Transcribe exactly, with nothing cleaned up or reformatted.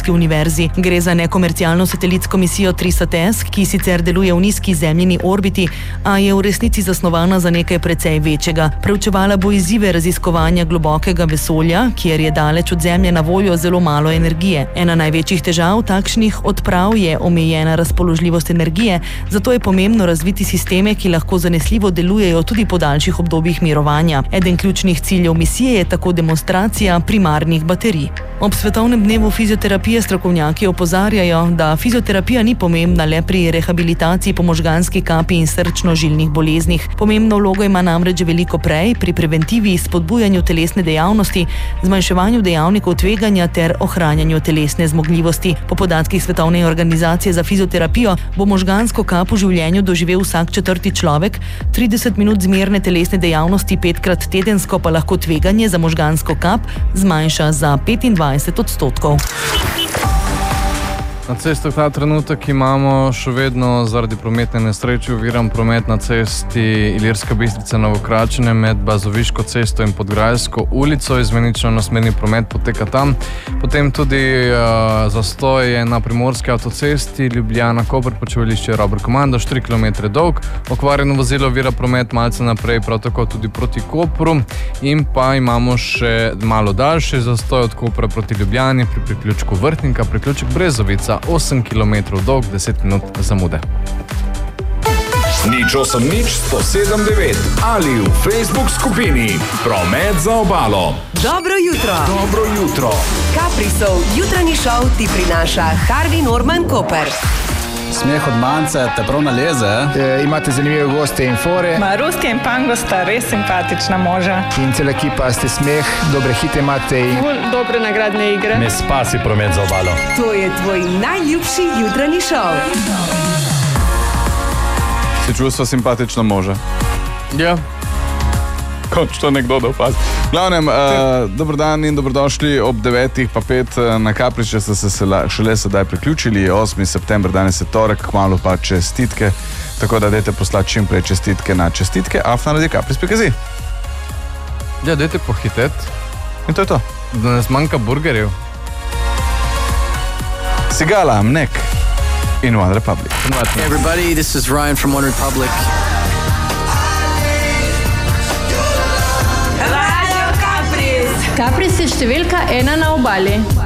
Mariborski univerzi. Gre za nekomercialno satelitsko misijo TRISAT-S, ki sicer deluje v nizki zemljini orbiti, a je v resnici zasnovana za nekaj precej večjega. Preučevala bo izzive raziskovanja globokega vesolja, kjer je daleč od Zemlje na voljo zelo malo energije. Ena največjih težav takšnih odprav je omejena razpoložljivost energije, zato je pomembno razviti sisteme, ki lahko zanesljivo delujejo tudi po daljših obdobjih mirovanja. Eden ključnih ciljev misije je tako demonstracija primarnih baterij. Ob svetovnem dnevu fizioterapije strokovnjaki opozarjajo, da fizioterapija ni pomembna le pri rehabilitaciji po možganski kapi in srčno-žilnih boleznih. Pomembno vlogo ima namreč veliko prej pri preventivi, spodbujanju telesne dejavnosti, zmanjševanju dejavnikov tveganja ter ohranjanju telesne zmogljivosti. Po podatkih Svetovne organizacije za fizioterapijo bo možgansko kap v življenju doživel vsak četrti človek, trideset minut zmerne telesne dejavnosti petkrat tedensko pa lahko tveganje za možgansko kap zmanjša za petindvajset odstotkov. Na cestah ta trenutek imamo še vedno zaradi prometne nesreče oviran promet na cesti Ilirska Bistrica-Novo Kračene med Bazoviško cesto in Podgrajsko ulico. Izmenično enosmerni promet poteka tam. Potem tudi uh, zastoj je na primorski avtocesti Ljubljana-Koper, počivališče Robert Komandoš, tri kilometre dolg. Okvarjeno vozilo ovira promet malce naprej, prav tako tudi proti Kopru. In pa imamo še malo daljši zastoj od Kopra proti Ljubljani pri priključku Vrhnika, priključek Brezovica, osem kilometrov dolg, deset minut zamude. Nič osem nič sto sedem devet ali v Facebook skupini Promet za obalo. Dobro jutro. Dobro jutro. Caprisov jutranji šov ti prinaša Harvey Norman Koper. Smeh od mance te prav naleze. E, imate zanimive goste in fore. Ma, Ruski in Pango sta res simpatična moža. In cela ekipa ste smeh, dobre hite imate in... Dobre nagradne igre. Ne spasi promet za obalo. To je tvoj najljubši jutranji šov. Si čustva simpatična moža? Ja. Končno nekdo da opaz. Glavnem, uh, dober dan in dobrodošli ob devetih pa pet na Kapriče, ste se šele sedaj priključili, osmi september, danes je torek, kmalu pa čestitke, tako da dajte poslati čim prej čestitke na čestitke afna radio kapris pika zi. Ja, dajte pohitet. In to je to. Da nas manjka burgerjev. Sigala, Mnek in One Republic. Hey everybody, this is Ryan from One Republic. Capris je številka ena na obali.